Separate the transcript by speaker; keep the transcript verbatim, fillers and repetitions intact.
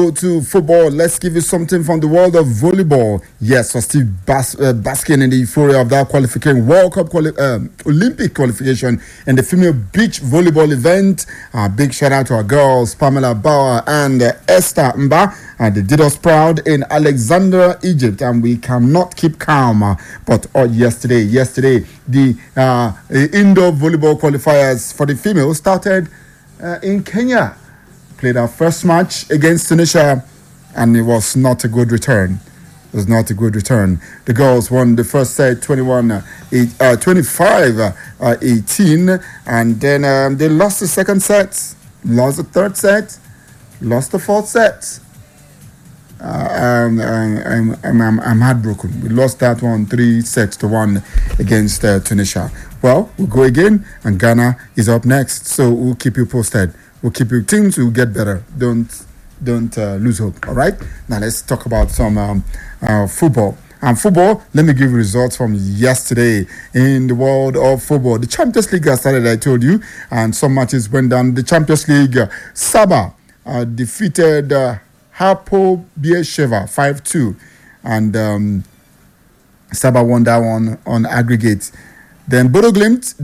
Speaker 1: To football, let's give you something from the world of volleyball. Yes, we're still bas- uh, basking in the euphoria of that qualifying World Cup quali- um, Olympic qualification in the female beach volleyball event. Uh, big shout out to our girls, Pamela Bauer and uh, Esther Mba. Uh, they did us proud in Alexandria, Egypt, and we cannot keep calm. Uh, but uh, yesterday, yesterday, the uh, indoor volleyball qualifiers for the females started uh, in Kenya. Played our first match against Tunisia, and it was not a good return. It was not a good return. The girls won the first set twenty-one, uh, eight, uh, twenty-five, uh, eighteen, and then um, they lost the second set, lost the third set, lost the fourth set. Uh, um, I'm, I'm, I'm, I'm heartbroken. We lost that one three sets to one against uh, Tunisia. Well, we'll go again, and Ghana is up next, so we'll keep you posted. We'll keep you. Teams will get better. Don't don't uh, lose hope. All right. Now let's talk about some um, uh, football. And football. Let me give you results from yesterday in the world of football. The Champions League has started. I told you, and some matches went down. The Champions League. Uh, Saba uh, defeated uh, Hapoel Beersheva five two, and um, Saba won that one on aggregate. Then Bodo Glimt